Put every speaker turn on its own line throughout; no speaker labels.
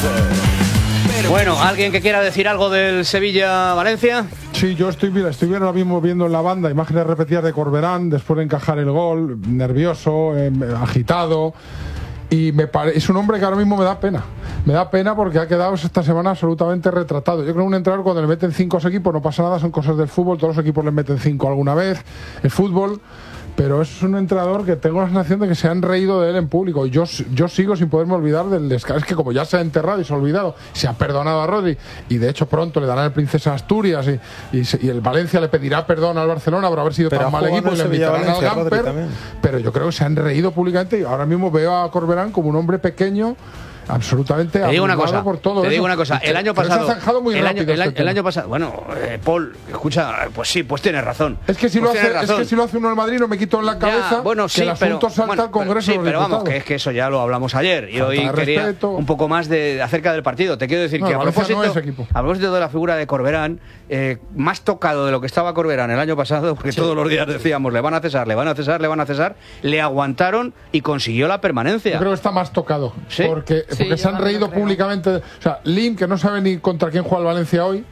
Bueno, ¿alguien que quiera decir algo del Sevilla-Valencia?
Sí, yo estoy ahora mismo viendo en la banda imágenes repetidas de Corberán después de encajar el gol, nervioso, agitado. Y es un hombre que ahora mismo me da pena. Me da pena porque ha quedado esta semana absolutamente retratado. Yo creo que un entrenador, cuando le meten 5 a los equipos, no pasa nada, son cosas del fútbol. Todos los equipos le meten 5 alguna vez. El fútbol. Pero es un entrenador que tengo la sensación de que se han reído de él en público. Yo sigo sin poderme olvidar del descanso. Es que como ya se ha enterrado y se ha olvidado, se ha perdonado a Rodri, y de hecho pronto le darán el Princesa Asturias, y el Valencia le pedirá perdón al Barcelona por haber sido tan mal equipo y le invitarán al Gamper. Pero yo creo que se han reído públicamente, y ahora mismo veo a Corberán como un hombre pequeño, absolutamente abrumado por todo.
Te digo una cosa, el año pasado,
el
año pasado, bueno, Paul, escucha, pues sí, pues tienes razón.
Es que si lo hace uno en Madrid, no me quito en la cabeza que el asunto salta al Congreso de los
pero vamos,
Diputados.
que es que eso ya lo hablamos ayer, y hoy quería un poco más acerca del partido. Te quiero decir que a propósito de la figura de Corberán, más tocado de lo que estaba Corberán el año pasado, porque todos los días decíamos, le van a cesar, le aguantaron y consiguió la permanencia.
Yo creo que está más tocado,
¿sí?
Porque se han reído públicamente. O sea, Lim, que no sabe ni contra quién juega el Valencia hoy,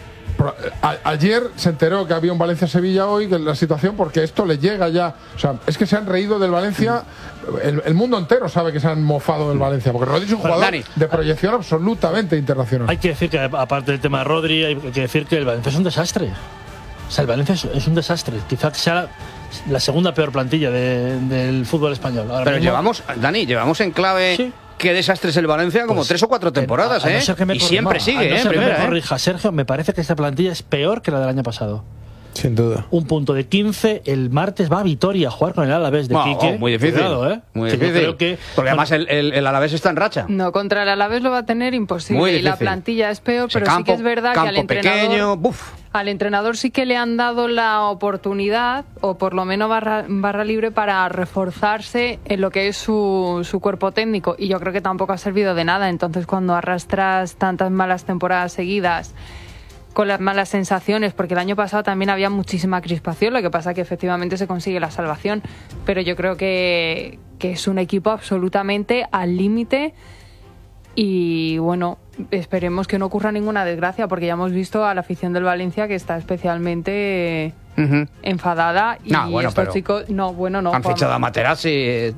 ayer se enteró que había un Valencia-Sevilla hoy, que la situación, porque esto le llega ya. O sea, es que se han reído del Valencia. El mundo entero sabe que se han mofado del Valencia, porque Rodri es un jugador de proyección absolutamente internacional.
Hay que decir que, aparte del tema de Rodri, hay que decir que el Valencia es un desastre. O sea, el Valencia es un desastre. Quizás sea la segunda peor plantilla del fútbol español.
Pero llevamos en clave... ¿Sí? Qué desastre es el Valencia, como 3 o 4 temporadas, y siempre sigue, primera.
Me corrija, Sergio, me parece que esta plantilla es peor que la del año pasado.
Sin duda.
Un punto de 15, el martes va a Vitoria a jugar con el Alavés de Quique.
Muy difícil.
Cuidado,
muy difícil. Porque además el Alavés está en racha.
No, contra el Alavés lo va a tener imposible. Y la plantilla es peor, pero sí que es verdad que al entrenador sí que le han dado la oportunidad, o por lo menos barra libre, para reforzarse en lo que es su cuerpo técnico. Y yo creo que tampoco ha servido de nada. Entonces, cuando arrastras tantas malas temporadas seguidas, con las malas sensaciones, porque el año pasado también había muchísima crispación, lo que pasa que efectivamente se consigue la salvación, pero yo creo que es un equipo absolutamente al límite, y bueno, esperemos que no ocurra ninguna desgracia, porque ya hemos visto a la afición del Valencia que está especialmente enfadada, y estos chicos han
fichado a Materazzi,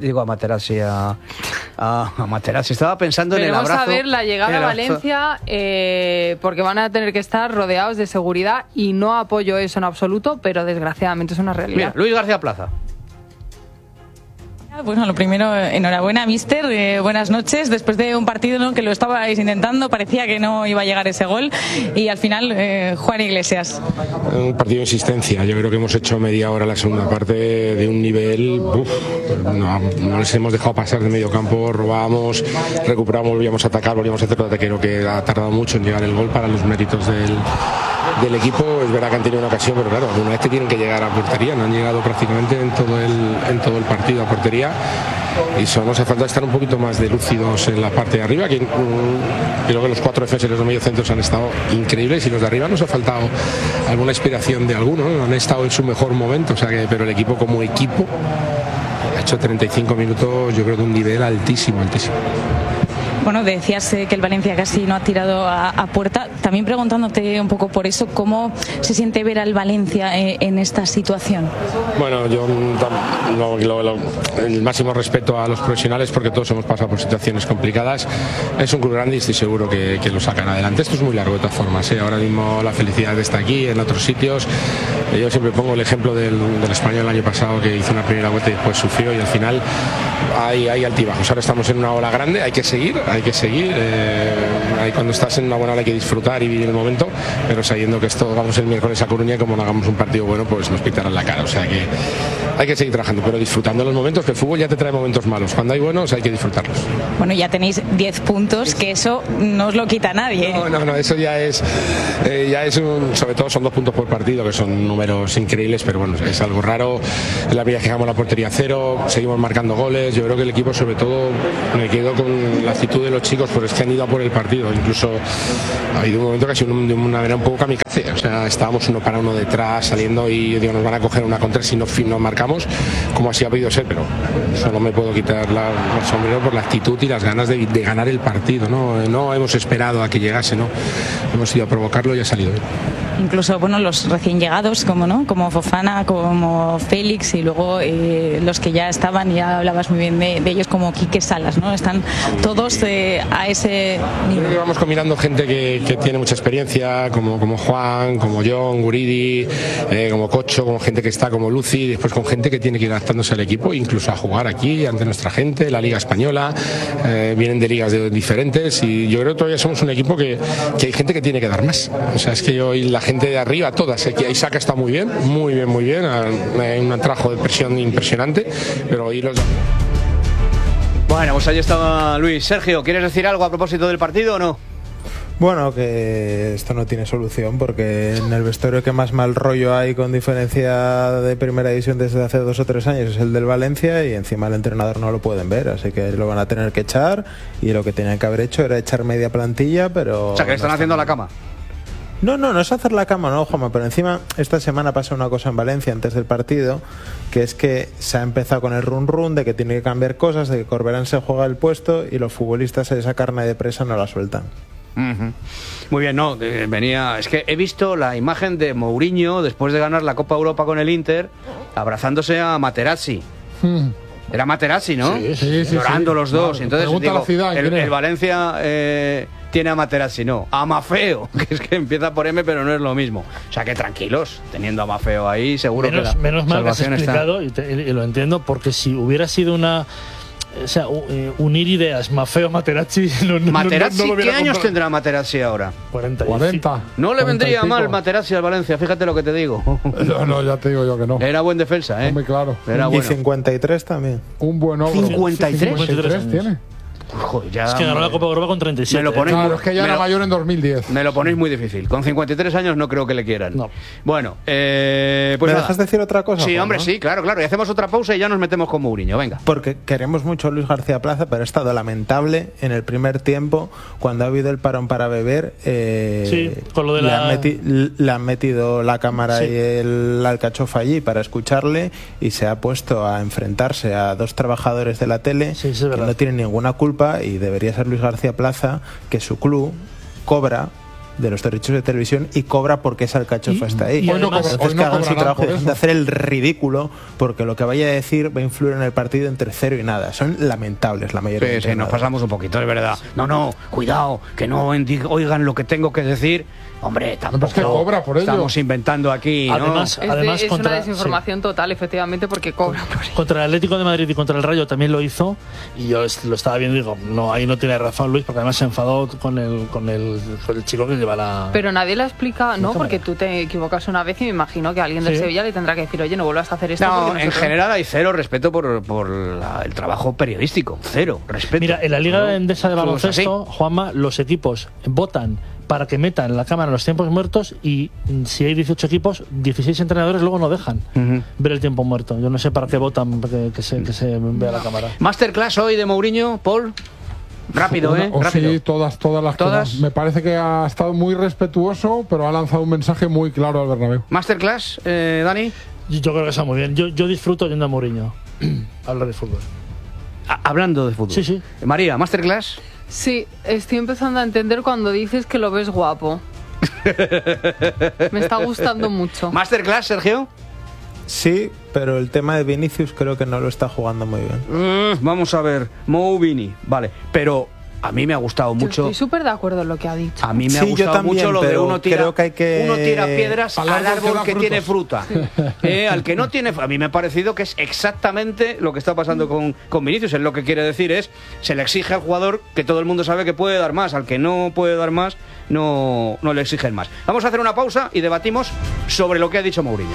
estaba pensando en el abrazo.
Vamos a ver la llegada a Valencia, porque van a tener que estar rodeados de seguridad, y no apoyo eso en absoluto, pero desgraciadamente es una realidad.
Mira, Luis García Plaza.
Bueno, lo primero, enhorabuena, míster. Buenas noches. Después de un partido que lo estabais intentando, parecía que no iba a llegar ese gol, y al final, Juan Iglesias.
Un partido de insistencia. Yo creo que hemos hecho media hora la segunda parte de un nivel. No les hemos dejado pasar de medio campo, robábamos, recuperamos, volvíamos a atacar, volvíamos a hacer el ataque. Creo que ha tardado mucho en llegar el gol para los méritos del equipo. Es verdad que han tenido una ocasión, pero claro, alguna vez que tienen que llegar a portería. No han llegado prácticamente en todo el partido a portería, y solo nos hace falta estar un poquito más de lúcidos en la parte de arriba, que creo que los 4 defensas y los mediocentros han estado increíbles, y los de arriba nos ha faltado alguna inspiración de alguno, ¿no? Han estado en su mejor momento, pero el equipo como equipo ha hecho 35 minutos, yo creo, de un nivel altísimo.
Bueno, decías que el Valencia casi no ha tirado a puerta. También preguntándote un poco por eso, ¿cómo se siente ver al Valencia en esta situación?
Bueno, yo el máximo respeto a los profesionales, porque todos hemos pasado por situaciones complicadas. Es un club grande y estoy seguro que lo sacan adelante. Esto es muy largo de todas formas, Ahora mismo la felicidad está aquí, en otros sitios. Yo siempre pongo el ejemplo del Español el año pasado, que hizo una primera vuelta y después sufrió, y al final hay altibajos. Ahora estamos en una ola grande, hay que seguir. Cuando estás en una buena ola hay que disfrutar y vivir el momento, pero sabiendo que esto vamos el miércoles a Coruña, y como no hagamos un partido bueno, pues nos pitarán la cara. O sea que hay que seguir trabajando, pero disfrutando los momentos, que el fútbol ya te trae momentos malos. Cuando hay buenos hay que disfrutarlos.
Bueno, ya tenéis 10 puntos, que eso no os lo quita nadie.
No, eso ya es sobre todo son 2 puntos por partido, que son números increíbles, pero bueno, es algo raro. En la primera que dejamos la portería 0, seguimos marcando goles. Yo creo que el equipo, sobre todo, me quedo con la actitud actitud de los chicos, pues es que han ido a por el partido. Incluso ha habido un momento que ha sido de una manera un poco kamikaze. O sea, estábamos uno para uno detrás, saliendo y digo, nos van a coger una contra si no marcamos, como así ha podido ser, pero solo me puedo quitar el sombrero por la actitud y las ganas de ganar el partido. No hemos esperado a que llegase, no. Hemos ido a provocarlo y ha salido bien.
Incluso los recién llegados, como Fofana, como Félix, y luego los que ya estaban, ya hablabas muy bien de ellos, como Quique Salas, ¿no? Están todos a ese nivel.
Vamos combinando gente que tiene mucha experiencia, como Juan, como John, Guridi, como Cocho, como gente que está como Lucy, después con gente que tiene que ir adaptándose al equipo, incluso a jugar aquí ante nuestra gente, la Liga Española, vienen de ligas diferentes, y yo creo que todavía somos un equipo que hay gente que tiene que dar más. O sea, es que hoy la gente de arriba, todas, que Isaac está muy bien, un trabajo de presión impresionante, pero hoy los...
Bueno, pues ahí estaba Luis. Sergio, ¿quieres decir algo a propósito del partido o no?
Bueno, que esto no tiene solución, porque en el vestuario que más mal rollo hay, con diferencia de primera división desde hace 2 o 3 años, es el del Valencia, y encima el entrenador no lo pueden ver, así que lo van a tener que echar, y lo que tenían que haber hecho era echar media plantilla, pero...
O sea, que están haciendo la cama.
No es hacer la cama, no, Juanma, pero encima esta semana pasa una cosa en Valencia antes del partido, que es que se ha empezado con el run de que tiene que cambiar cosas, de que Corberán se juega el puesto y los futbolistas esa carne de presa no la sueltan.
Muy bien, es que he visto la imagen de Mourinho después de ganar la Copa Europa con el Inter abrazándose a Materazzi. Era Materazzi, ¿no?
Sí.
Llorando los dos. Entonces digo, el Valencia tiene a Materazzi, no, a Mafeo, que es que empieza por M, pero no es lo mismo. O sea, que tranquilos, teniendo a Mafeo ahí, seguro
menos mal que has explicado, y lo entiendo, porque si hubiera sido unir ideas, Mafeo, Materazzi...
Materazzi, ¿qué años tendrá Materazzi ahora?
40.
No le vendría mal Materazzi al Valencia, fíjate lo que te digo.
No, ya te digo yo que no.
Era buen defensa,
Muy claro.
Era
bueno. Y 53 también.
Un buen ogro.
53
tiene.
Joder, ya,
es que ganó la Copa Europa con 37.
Claro, es que ya era mayor en 2010.
Me lo ponéis muy difícil. Con 53 años no creo que le quieran.
No.
Bueno, pues
¿me dejas decir otra cosa?
Sí,
Juan,
hombre,
¿no?
sí, claro. Y hacemos otra pausa y ya nos metemos con Mourinho. Venga.
Porque queremos mucho a Luis García Plaza, pero ha estado lamentable en el primer tiempo, cuando ha habido el parón para beber.
Con lo de
le han metido la cámara y la alcachofa allí para escucharle, y se ha puesto a enfrentarse a 2 trabajadores de la tele que no tienen ninguna culpa, y debería ser Luis García Plaza, que su club cobra de los derechos de televisión y cobra porque esa alcachofa está ahí. Entonces que hagan su trabajo de hacer el ridículo, porque lo que vaya a decir va a influir en el partido entre 0 y nada. Son lamentables la mayoría.
Sí, nos pasamos un poquito, es verdad. No, cuidado, que no oigan lo que tengo que decir. Hombre, tampoco
es que cobra por ello.
Estamos inventando aquí, ¿no?
Además,
es una desinformación total, efectivamente, porque cobra por ello.
Contra el Atlético de Madrid y contra el Rayo también lo hizo, y yo lo estaba viendo y digo, no, ahí no tiene razón Luis, porque además se enfadó con el chico que lleva la...
Pero nadie le ha explicado, ¿no? Porque tú te equivocas una vez y me imagino que alguien del Sevilla le tendrá que decir, oye, no vuelvas a hacer esto.
No, en general hay 0 respeto por el trabajo periodístico. 0 respeto.
Mira, en la Liga Endesa de baloncesto, Juanma, los equipos votan para que metan la cámara en los tiempos muertos, y si hay 18 equipos, 16 entrenadores luego no dejan ver el tiempo muerto. Yo no sé para qué votan que se vea la cámara.
Masterclass hoy de Mourinho, Paul. Rápido, rápido.
Sí, todas las. Me parece que ha estado muy respetuoso, pero ha lanzado un mensaje muy claro al Bernabéu.
Masterclass, Dani.
Yo creo que está muy bien. Yo disfruto yendo a Mourinho hablar de fútbol.
Hablando de fútbol.
Sí.
María, Masterclass.
Sí, estoy empezando a entender cuando dices que lo ves guapo. Me está gustando mucho.
¿Masterclass, Sergio?
Sí, pero el tema de Vinicius creo que no lo está jugando muy bien.
Vamos a ver, Mou Vini, vale, pero a mí me ha gustado mucho.
Estoy súper de acuerdo en lo que ha dicho.
A mí me ha gustado
también,
mucho lo de
uno tira
piedras al árbol que tiene fruta. Al que no tiene, a mí me ha parecido que es exactamente lo que está pasando con Vinicius. Él lo que quiere decir es, se le exige al jugador que todo el mundo sabe que puede dar más. Al que no puede dar más, no le exigen más. Vamos a hacer una pausa y debatimos sobre lo que ha dicho Mourinho.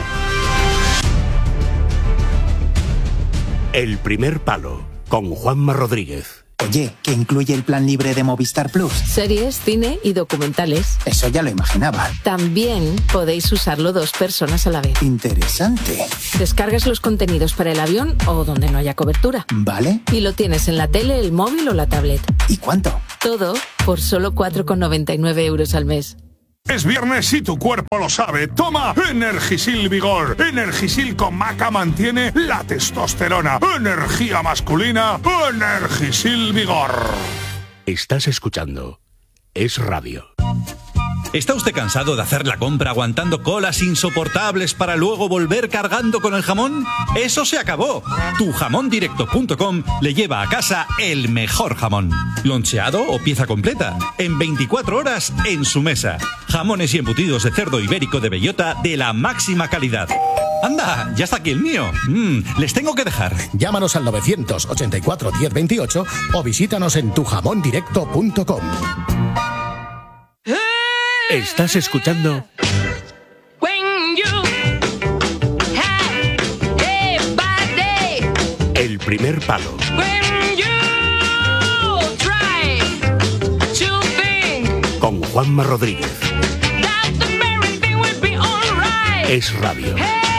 El primer palo, con Juanma Rodríguez. Oye, ¿qué incluye el plan libre de Movistar Plus?
Series, cine y documentales.
Eso ya lo imaginaba.
También podéis usarlo 2 personas a la vez.
Interesante.
Descargas los contenidos para el avión o donde no haya cobertura.
Vale.
Y lo tienes en la tele, el móvil o la tablet.
¿Y cuánto?
Todo por solo 4,99 € al mes.
Es viernes y tu cuerpo lo sabe. Toma Energisil Vigor. Energisil con maca mantiene la testosterona. Energía masculina. Energisil Vigor.
Estás escuchando Es Radio.
¿Está usted cansado de hacer la compra aguantando colas insoportables para luego volver cargando con el jamón? ¡Eso se acabó! Tujamondirecto.com le lleva a casa el mejor jamón. Loncheado o pieza completa. En 24 horas en su mesa. Jamones y embutidos de cerdo ibérico de bellota de la máxima calidad. ¡Anda! ¡Ya está aquí el mío! Les tengo que dejar.
Llámanos al 984 1028 o visítanos en tujamondirecto.com. Estás escuchando El Primer Palo con Juanma Rodríguez. Es Radio.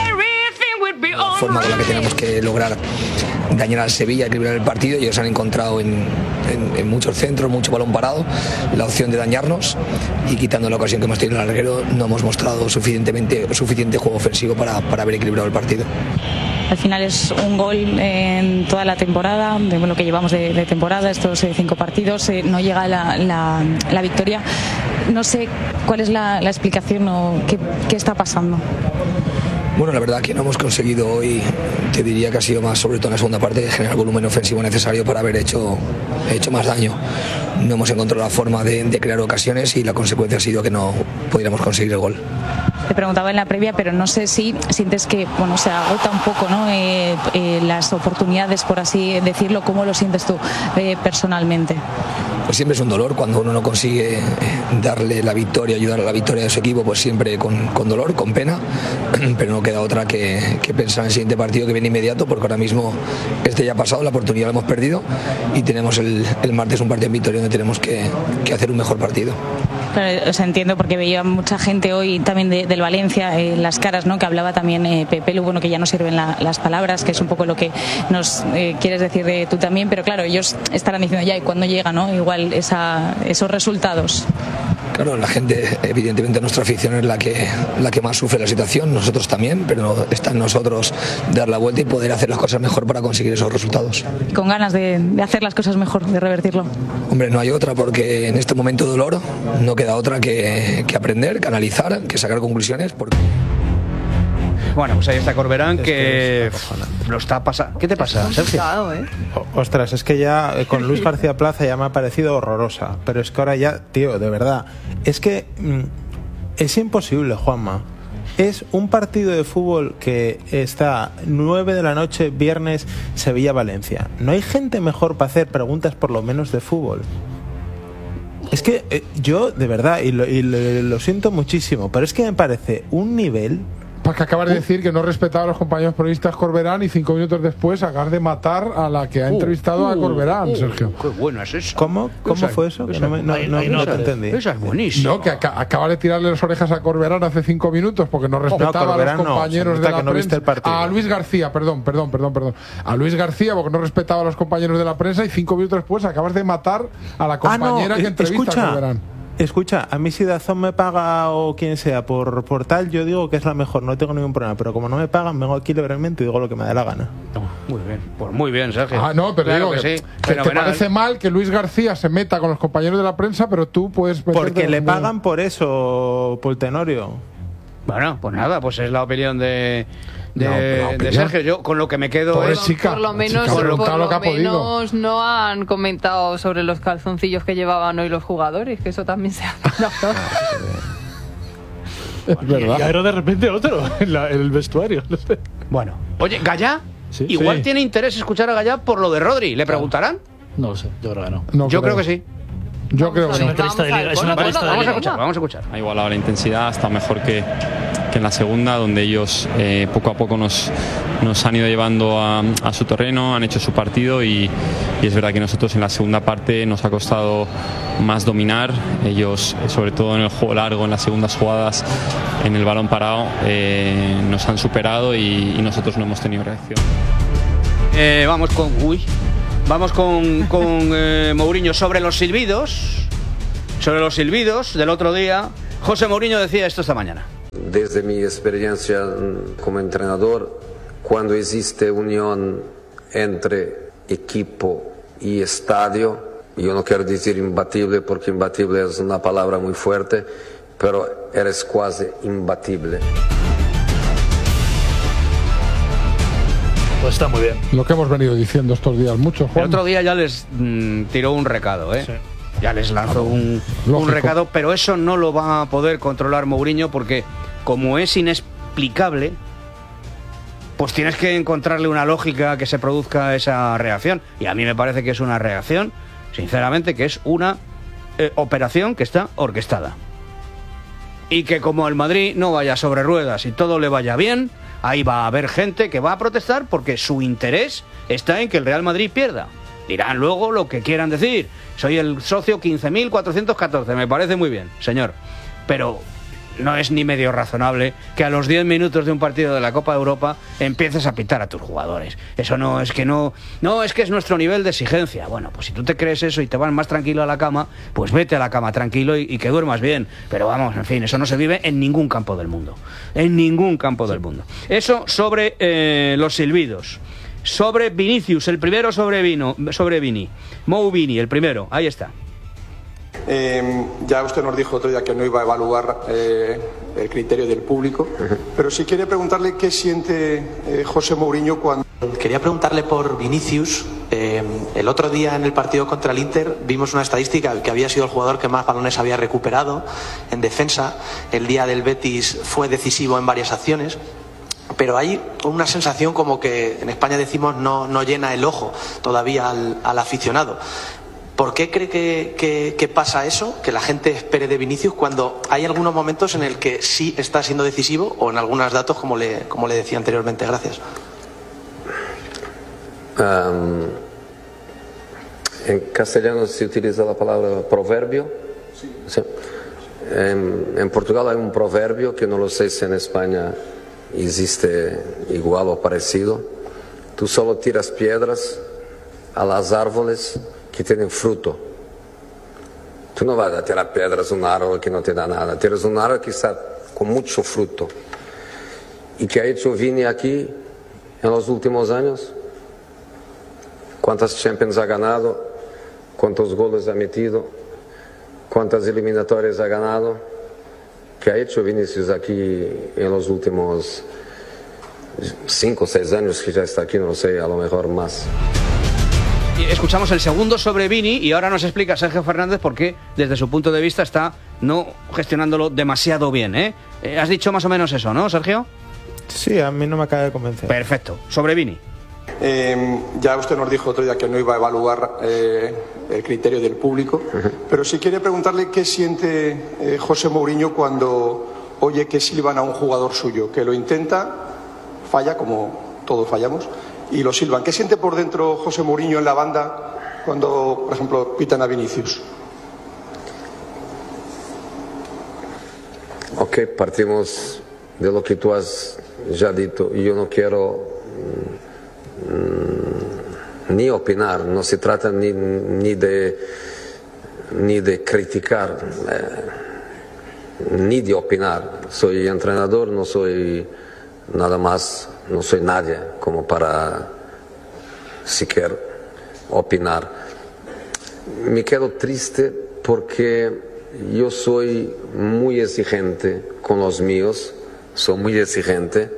La forma con la que tenemos que lograr dañar al Sevilla, equilibrar el partido. Ellos han encontrado en muchos centros, mucho balón parado, la opción de dañarnos, y quitando la ocasión que hemos tenido en el larguero no hemos mostrado suficiente juego ofensivo para haber equilibrado el partido.
Al final es un gol en toda la temporada, de lo que llevamos de temporada, estos 5 partidos, no llega la victoria. No sé cuál es la explicación o qué está pasando.
Bueno, la verdad que no hemos conseguido hoy, te diría que ha sido más, sobre todo en la segunda parte, de generar el volumen ofensivo necesario para haber hecho más daño. No hemos encontrado la forma de crear ocasiones y la consecuencia ha sido que no pudiéramos conseguir el gol.
Te preguntaba en la previa, pero no sé si sientes que se agota un poco, ¿no? Las oportunidades, por así decirlo. ¿Cómo lo sientes tú personalmente?
Pues siempre es un dolor cuando uno no consigue darle la victoria, ayudar a la victoria de su equipo, pues siempre con dolor, con pena, pero no queda otra que pensar en el siguiente partido que viene inmediato, porque ahora mismo ya ha pasado, la oportunidad la hemos perdido y tenemos el martes un partido en Vitoria donde tenemos que hacer un mejor partido.
Claro, entiendo, porque veía mucha gente hoy también del Valencia, las caras, ¿no? Que hablaba también Pepe, bueno, que ya no sirven las palabras, que es un poco lo que nos quieres decir tú también, pero claro, ellos estarán diciendo ya, ¿y cuándo llega, no? Igual esos resultados.
Claro, la gente, evidentemente nuestra afición es la que más sufre la situación, nosotros también, pero está en nosotros dar la vuelta y poder hacer las cosas mejor para conseguir esos resultados.
Con ganas de hacer las cosas mejor, de revertirlo.
Hombre, no hay otra, porque en este momento de dolor no queda otra que aprender, que analizar, que sacar conclusiones.
Bueno, pues ahí está Corberán, que lo está pasando. ¿Qué te pasa, Sergio?
Ostras, es que ya con Luis García Plaza ya me ha parecido horrorosa, pero es que ahora ya, tío, de verdad, es que es imposible, Juanma. Es un partido de fútbol que está 9 de la noche, viernes, Sevilla-Valencia. No hay gente mejor para hacer preguntas por lo menos de fútbol. Es que yo, de verdad, y lo siento muchísimo, pero es que me parece un nivel...
Porque acabas de decir que no respetaba a los compañeros periodistas Corberán y 5 minutos después acabas de matar a la que ha entrevistado a Corberán, Sergio.
Qué bueno es eso.
¿Cómo fue eso? No te entendí.
Eso es buenísimo.
No, que acabas de tirarle las orejas a Corberán hace 5 minutos porque no respetaba a los compañeros de la prensa.
Viste el partido.
A Luis García, perdón. A Luis García porque no respetaba a los compañeros de la prensa y 5 minutos después acabas de matar a la compañera que entrevista a Corberán.
Escucha, a mí si Dazón me paga o quien sea por tal, yo digo que es la mejor, no tengo ningún problema, pero como no me pagan, vengo aquí libremente y digo lo que me dé la gana.
Muy bien, pues muy bien, Sergio.
No, pero claro digo que sí. ¿Te parece mal que Luis García se meta con los compañeros de la prensa, pero tú puedes...
Porque le pagan por eso, Poltenorio.
Bueno, pues nada, pues es la opinión de Sergio. Yo con lo que me quedo es
por lo menos no han comentado sobre los calzoncillos que llevaban hoy los jugadores, que eso también se ha hablado.
Es verdad.
Y ahora de repente otro en el vestuario. No sé.
Bueno, oye, Gallá, igual tiene interés escuchar a Gallá por lo de Rodri. ¿Le preguntarán?
No lo sé, yo creo que no.
Yo creo que sí.
Yo creo que
es una entrevista de liga.
Vamos a escuchar.
Ha igualado la intensidad, está mejor que en la segunda, donde ellos poco a poco nos han ido llevando a su terreno, han hecho su partido y es verdad que nosotros en la segunda parte nos ha costado más dominar. Ellos, sobre todo en el juego largo, en las segundas jugadas, en el balón parado, nos han superado y nosotros no hemos tenido reacción.
Vamos con Mourinho sobre los silbidos. Sobre los silbidos del otro día. José Mourinho decía esto esta mañana.
Desde mi experiencia como entrenador, cuando existe unión entre equipo y estadio, yo no quiero decir imbatible porque imbatible es una palabra muy fuerte, pero eres casi imbatible.
Pues está muy bien.
Lo que hemos venido diciendo estos días mucho, Juan.
El otro día ya les tiró un recado, ¿eh? Sí. Ya les lanzó un recado, pero eso no lo va a poder controlar Mourinho porque como es inexplicable, pues tienes que encontrarle una lógica que se produzca esa reacción. Y a mí me parece que es una reacción, sinceramente, que es una operación que está orquestada. Y que como el Madrid no vaya sobre ruedas y todo le vaya bien, ahí va a haber gente que va a protestar porque su interés está en que el Real Madrid pierda. Dirán luego lo que quieran decir. Soy el socio 15.414, me parece muy bien, señor. Pero no es ni medio razonable que a los 10 minutos de un partido de la Copa de Europa empieces a pitar a tus jugadores. Eso no es que es que es nuestro nivel de exigencia. Bueno, pues si tú te crees eso y te vas más tranquilo a la cama, pues vete a la cama tranquilo y que duermas bien. Pero vamos, en fin, eso no se vive en ningún campo del mundo. En ningún campo del mundo. Eso sobre los silbidos. Sobre Vinicius, el primero sobre Vini. Mou Vini, el primero, ahí está.
Ya usted nos dijo otro día que no iba a evaluar el criterio del público, pero sí quiere preguntarle qué siente José Mourinho cuando...
Quería preguntarle por Vinicius. El otro día en el partido contra el Inter vimos una estadística que había sido el jugador que más balones había recuperado en defensa. El día del Betis fue decisivo en varias acciones. Pero hay una sensación como que en España decimos no llena el ojo todavía al aficionado. ¿Por qué cree que pasa eso? Que la gente espere de Vinicius cuando hay algunos momentos en el que sí está siendo decisivo o en algunos datos como le decía anteriormente. Gracias.
En castellano se utiliza la palabra proverbio. Sí. En Portugal hay un proverbio que no lo sé si en España existe igual o parecido. Tú solo tiras piedras a las árboles que tienen fruto. Tú no vas a tirar piedras a un árbol que no te da nada. Tiras un árbol que está con mucho fruto. ¿Y qué ha hecho Vini aquí en los últimos años? ¿Cuántas Champions ha ganado? ¿Cuántos goles ha metido? ¿Cuántas eliminatorias ha ganado? ¿Qué ha hecho Vinicius aquí en los últimos 5 o 6 años que ya está aquí? No sé, a lo mejor más.
Escuchamos el segundo sobre Vini y ahora nos explica Sergio Fernández por qué desde su punto de vista está no gestionándolo demasiado bien, ¿eh? Has dicho más o menos eso, ¿no, Sergio?
Sí, a mí no me acaba de convencer.
Perfecto. Sobre Vini.
Ya usted nos dijo otro día que no iba a evaluar el criterio del público, pero sí quiere preguntarle qué siente José Mourinho cuando oye que silban a un jugador suyo, que lo intenta, falla como todos fallamos, y lo silban. ¿Qué siente por dentro José Mourinho en la banda cuando, por ejemplo, pitan a Vinicius?
Ok, partimos de lo que tú has ya dicho. Yo no quiero ni opinar, no se trata ni de criticar, ni de opinar. Soy entrenador, no soy nada más, no soy nadie como para siquiera opinar. Me quedo triste porque yo soy muy exigente con los míos, soy muy exigente.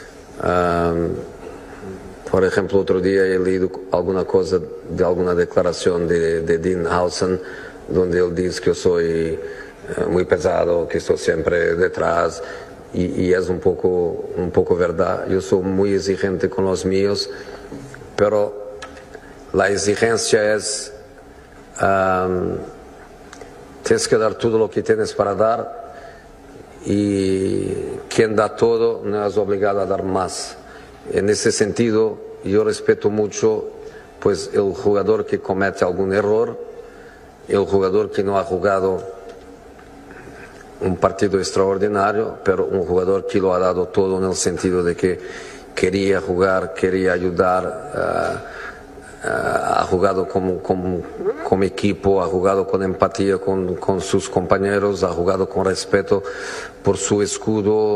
Por ejemplo, otro día he leído alguna cosa de alguna declaración de Dean Howson, donde él dice que yo soy muy pesado, que estoy siempre detrás, y es un poco verdad. Yo soy muy exigente con los míos, pero la exigencia es, tienes que dar todo lo que tienes para dar, y quien da todo no es obligado a dar más. En ese sentido, yo respeto mucho pues el jugador que comete algún error, el jugador que no ha jugado un partido extraordinario, pero un jugador que lo ha dado todo en el sentido de que quería jugar, quería ayudar, ha jugado como equipo, ha jugado con empatía con sus compañeros, ha jugado con respeto por su escudo.